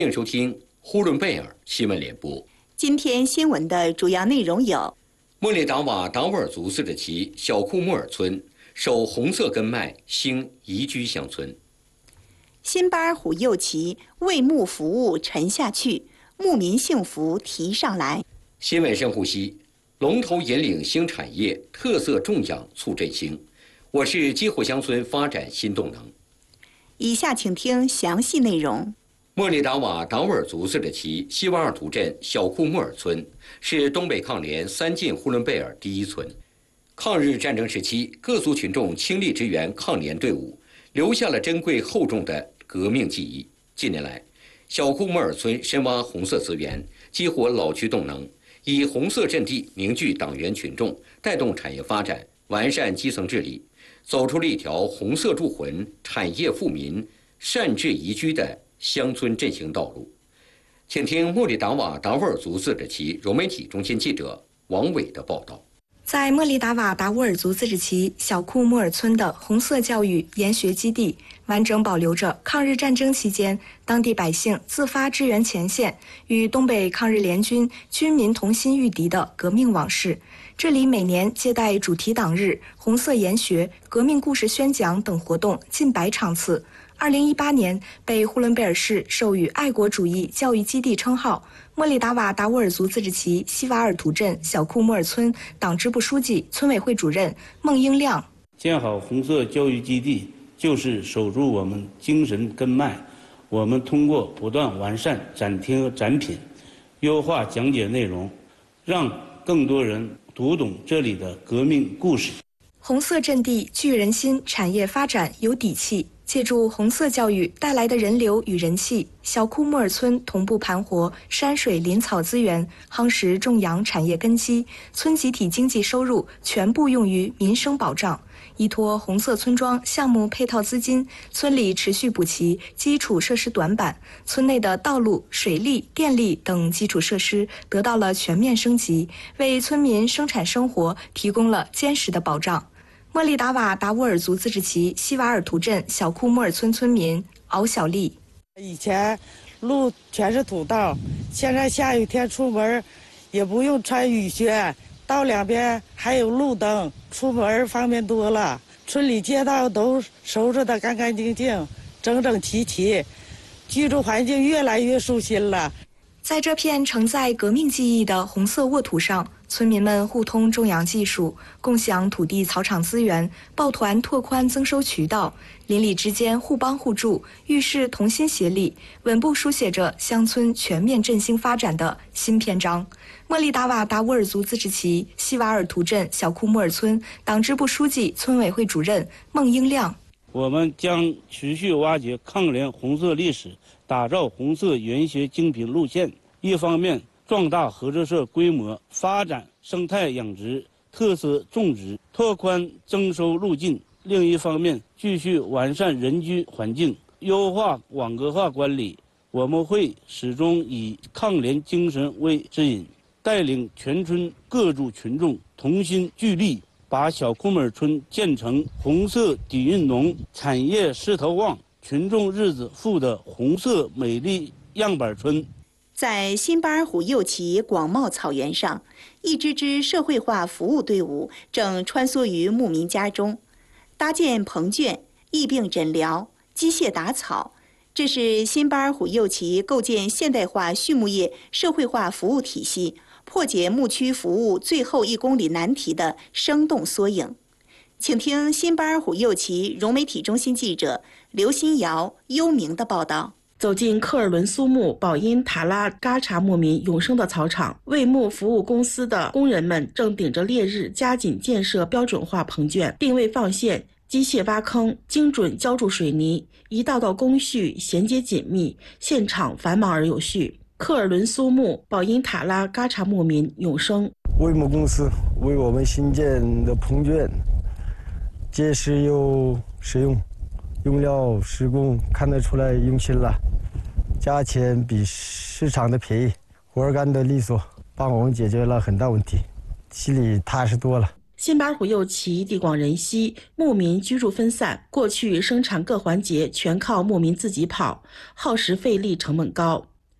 欢迎收听呼伦贝尔新闻联播。 今天新闻的主要内容有： 莫列达瓦达斡尔族自治旗小库莫尔村守红色根脉兴宜居乡村； 辛巴尔虎右旗为牧服务沉下去，牧民幸福提上来。 新闻深呼吸，龙头引领新产业，特色种养促振兴。我是基湖乡村发展新动能。 以下请听详细内容。 莫列达瓦达斡尔族自治旗西瓦尔图镇小库莫尔村是东北抗联3进呼伦贝尔第一村。抗日战争时期，各族群众倾力支援抗联队伍，留下了珍贵厚重的革命记忆。近年来，小库莫尔村深挖红色资源，激活老区动能，以红色阵地凝聚党员群众，带动产业发展，完善基层治理，走出了一条红色铸魂、产业富民、善治宜居的乡村振兴道路。请听莫里达瓦达斡尔族自治旗融媒体中心记者王伟的报道。 在莫里达瓦达斡尔族自治旗小库莫尔村的红色教育研学基地，完整保留着抗日战争期间当地百姓自发支援前线，与东北抗日联军军民同心御敌的革命往事。这里每年接待主题党日、红色研学、革命故事宣讲等活动近100场次。2018年被呼伦贝尔市授予爱国主义教育基地称号。莫里达瓦达斡尔族自治旗西瓦尔图镇小库莫尔村党支部书记、村委会主任孟英亮： 建好红色教育基地，就是守住我们精神根脉。我们通过不断完善展厅和展品，优化讲解内容，让更多人读懂这里的革命故事。 红色阵地聚人心，产业发展有底气。借助红色教育带来的人流与人气，小库莫尔村同步盘活山水林草资源，夯实种养产业根基，村集体经济收入全部用于民生保障。依托红色村庄项目配套资金，村里持续补齐基础设施短板，村内的道路、水利、电力等基础设施得到了全面升级，为村民生产生活提供了坚实的保障。莫里达瓦达斡尔族自治旗西瓦尔图镇小库莫尔村村民敖小丽： 以前路全是土道，现在下雨天出门也不用穿雨靴，道两边还有路灯，出门方便多了。村里街道都收拾得干干净净、整整齐齐，居住环境越来越舒心了。 在这片承载革命记忆的红色沃土上，村民们互通种养技术，共享土地草场资源，抱团拓宽增收渠道，邻里之间互帮互助，遇事同心协力，稳步书写着乡村全面振兴发展的新篇章。莫里达瓦达斡尔族自治旗西瓦尔图镇小库莫尔村党支部书记、村委会主任孟英亮： 我们将持续挖掘抗联红色历史，打造红色研学精品路线。一方面壮大合作社规模，发展生态养殖、特色种植，拓宽增收路径；另一方面，继续完善人居环境，优化网格化管理。我们会始终以抗联精神为指引，带领全村各族群众同心聚力，把小库莫尔村建成红色底蕴浓、产业势头旺、群众日子富的红色美丽样板村。 在辛巴尔虎右旗广袤草原上，一支支社会化服务队伍正穿梭于牧民家中，搭建棚圈、疫病诊疗、机械打草。这是辛巴尔虎右旗构建现代化畜牧业社会化服务体系，破解牧区服务最后1公里难题的生动缩影。请听辛巴尔虎右旗融媒体中心记者刘新瑶、幽明的报道。 走进科尔伦苏木保因塔拉嘎查牧民永生的草场，为牧服务公司的工人们正顶着烈日加紧建设标准化棚圈，定位放线、机械挖坑、精准浇筑水泥，一道道工序衔接紧密，现场繁忙而有序。科尔伦苏木保因塔拉嘎查牧民永生： 为牧公司为我们新建的棚圈结实又实用，用料施工看得出来用心了，价钱比市场的便宜，活儿干得利索，帮我们解决了很大问题，心里踏实多了。 辛巴尔虎右旗地广人稀，牧民居住分散，过去生产各环节全靠牧民自己跑，耗时费力，成本高。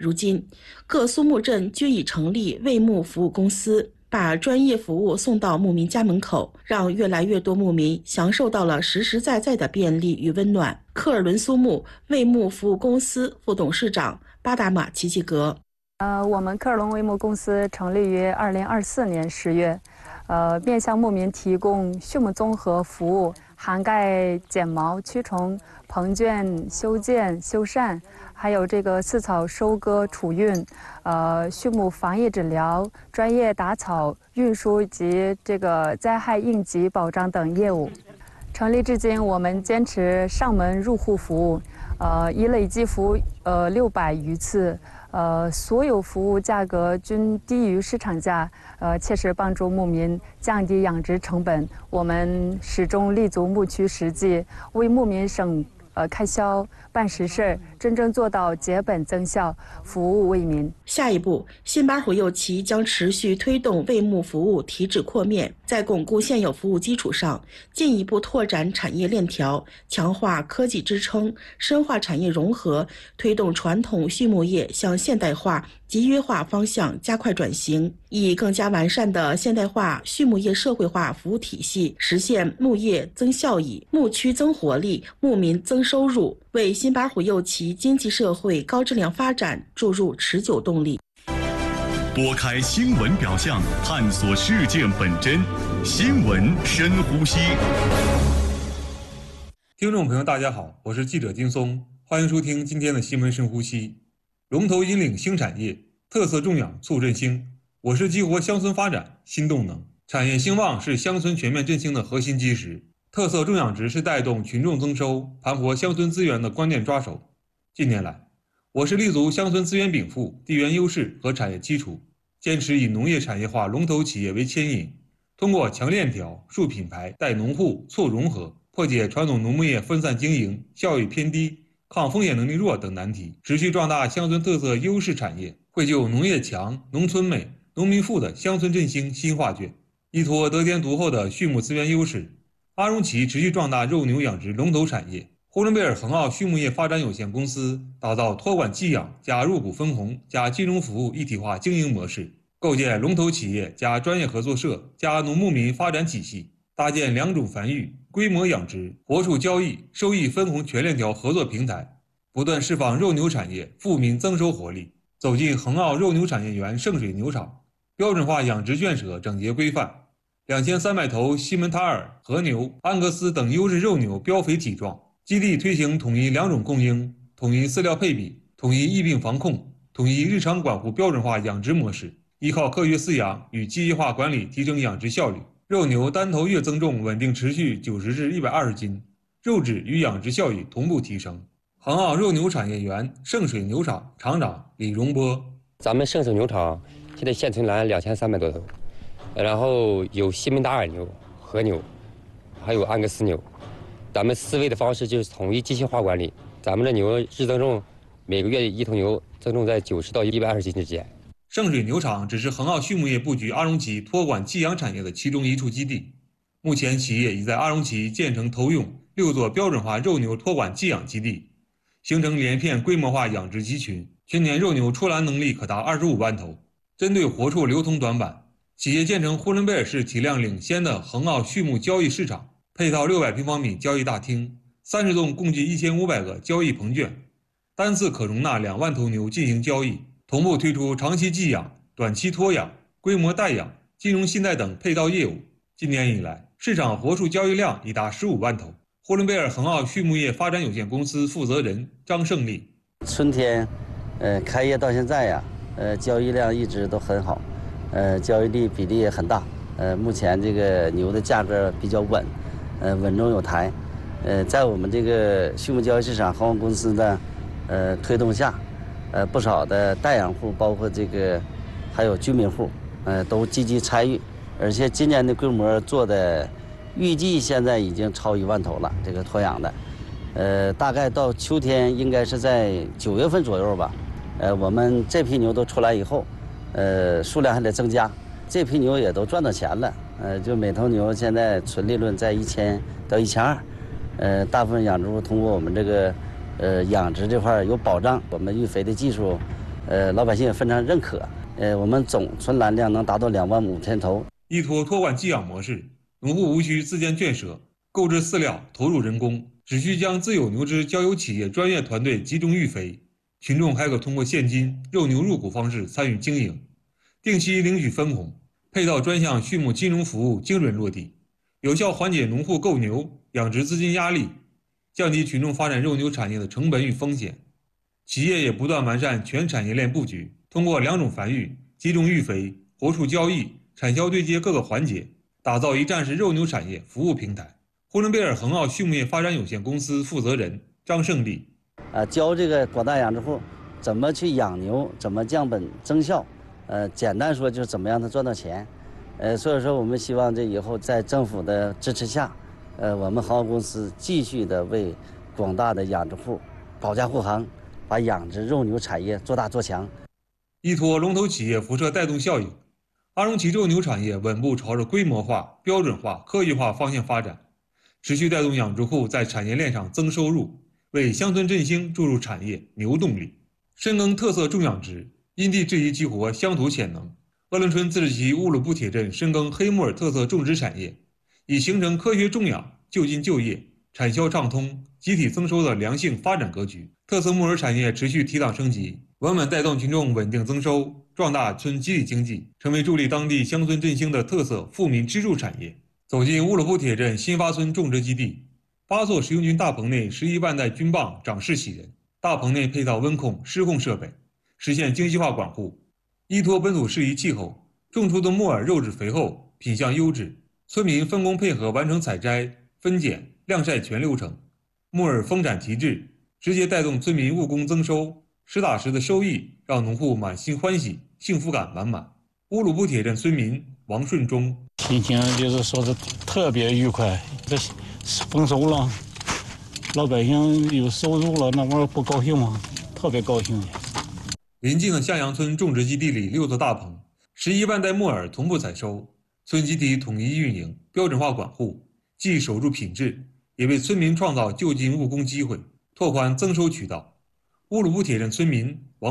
如今，各苏木镇均已成立喂牧服务公司，把专业服务送到牧民家门口，让越来越多牧民享受到了实实在在的便利与温暖。科尔伦苏木喂牧服务公司副董事长巴达马奇奇格： 我们科尔伦喂牧公司成立于2024年10月，面向牧民提供畜牧综合服务，涵盖剪毛、驱虫、棚圈、修建、修缮，还有这个饲草收割、储运，畜牧防疫治疗、专业打草、运输及这个灾害应急保障等业务。成立至今，我们坚持上门入户服务，已累计服务600余次。所有服务价格均低于市场价，切实帮助牧民降低养殖成本。我们始终立足牧区实际，为牧民省开销、办实事，真正做到节本增效，服务为民。 下一步，辛巴虎右旗将持续推动喂牧服务提质扩面，在巩固现有服务基础上，进一步拓展产业链条，强化科技支撑，深化产业融合，推动传统畜牧业向现代化、集约化方向加快转型，以更加完善的现代化畜牧业社会化服务体系，实现牧业增效益、牧区增活力、牧民增收入，为辛巴虎右旗经济社会高质量发展注入持久动力。 拨开新闻表象，探索事件本真，新闻深呼吸。 听众朋友大家好，我是记者金松，欢迎收听今天的新闻深呼吸。龙头引领新产业，特色种养促振兴，我是激活乡村发展新动能。产业兴旺是乡村全面振兴的核心基石，特色种养殖是带动群众增收、盘活乡村资源的关键抓手。近年来，我市立足乡村资源禀赋、地缘优势和产业基础，坚持以农业产业化龙头企业为牵引，通过强链条、树品牌、带农户、促融合，破解传统农牧业分散经营、效益偏低、抗风险能力弱等难题，持续壮大乡村特色优势产业，绘就农业强、农村美、农民富的乡村振兴新画卷。依托得天独厚的畜牧资源优势，阿荣旗持续壮大肉牛养殖龙头产业。呼伦贝尔恒奥畜牧业发展有限公司打造托管寄养加入股分红加金融服务一体化经营模式，构建龙头企业加专业合作社加农牧民发展体系，搭建2种繁育、规模养殖、活畜交易、收益分红全链条合作平台，不断释放肉牛产业富民增收活力。走进恒奥肉牛产业园圣水牛场，标准化养殖圈舍整洁规范，2300头西门塔尔、和牛、安格斯等优质肉牛膘肥体壮。基地推行统一2种供应、统一饲料配比、统一疫病防控、统一日常管护标准化养殖模式，依靠科学饲养与机械化管理提升养殖效率。肉牛单头月增重稳定持续90至120斤，肉质与养殖效益同步提升。恒奥肉牛产业园圣水牛场厂长李荣波： 咱们圣水牛场现在现存栏2300多头，然后有西门达尔牛、和牛，还有安格斯牛。咱们思维的方式就是统一机械化管理，咱们的牛日增重每个月1头牛增重在90到120斤之间。 圣水牛场只是恒奥畜牧业布局阿荣旗托管寄养产业的其中一处基地，目前企业已在阿荣旗建成投用6座标准化肉牛托管寄养基地，形成连片规模化养殖集群，全年肉牛出栏能力可达25万头。针对活畜流通短板，企业建成呼伦贝尔市体量领先的恒奥畜牧交易市场，配套600平方米交易大厅，30栋共计1500个交易棚圈，单次可容纳2万头牛进行交易，同步推出长期寄养、短期托养、规模代养、金融信贷等配套业务。今年以来，市场活畜交易量已达15万头。呼伦贝尔恒奥畜牧业发展有限公司负责人张胜利： 春天，开业到现在呀，交易量一直都很好，交易率比例也很大。目前这个牛的价格比较稳，稳中有抬。在我们这个畜牧交易市场恒奥公司的推动下，不少的代养户，包括这个还有居民户，都积极参与，而且今年的规模做的，预计现在已经超1万头了。这个托养的，大概到秋天应该是在9月份左右吧。我们这批牛都出来以后，数量还得增加，这批牛也都赚到钱了。就每头牛现在纯利润在1000到1200。大部分养殖户通过我们这个养殖这块有保障，我们育肥的技术老百姓也非常认可。我们总存栏量能达到25000头。 依托托管寄养模式，农户无需自建圈舍，购置饲料，投入人工，只需将自有牛只交由企业专业团队集中育肥，群众还可通过现金、肉牛入股方式参与经营，定期领取分红，配套专项畜牧金融服务精准落地，有效缓解农户购牛、养殖资金压力，降低群众发展肉牛产业的成本与风险。企业也不断完善全产业链布局，通过2种繁育、集中育肥、活畜交易、产销对接各个环节，打造一站式肉牛产业服务平台。呼伦贝尔恒奥畜牧业发展有限公司负责人张胜利， 教这个广大养殖户怎么去养牛，怎么降本增效，简单说就是怎么让他赚到钱。所以说我们希望这以后在政府的支持下，我们恒奥公司继续的为广大的养殖户保驾护航，把养殖肉牛产业做大做强。 依托龙头企业辐射带动效应，阿荣旗肉牛产业稳步朝着规模化、标准化、科技化方向发展，持续带动养殖户在产业链上增收入，为乡村振兴注入产业牛动力。深耕特色重养殖，因地制宜激活乡土潜能。鄂伦春自治区乌鲁布铁镇深耕黑木耳特色种植产业，以形成科学种养、就近就业、产销畅通、集体增收的良性发展格局。特色木耳产业持续提档升级，稳稳带动群众稳定增收，壮大村集体经济，成为助力当地乡村振兴的特色富民支柱产业。走进乌鲁布铁镇新发村种植基地，8座食用菌大棚内11万袋菌蚌长势喜人，大棚内配套温控、湿控设备，实现精细化管护。依托本土适宜气候，种出的木耳肉质肥厚，品相优质，村民分工配合完成采摘、分拣、晾晒全流程，木耳丰产提质，直接带动村民务工增收，实打实的收益让农户满心欢喜，幸福感满满。乌鲁布铁镇村民王顺忠， 心情就是说是特别愉快，这丰收了，老百姓有收入了，那玩意儿不高兴吗？特别高兴。 临近的向阳村种植基地里6座大棚，11万袋木耳同步采收，村集体统一运营，标准化管护，既守住品质，也为村民创造就近务工机会，拓宽增收渠道。乌鲁布铁镇村民王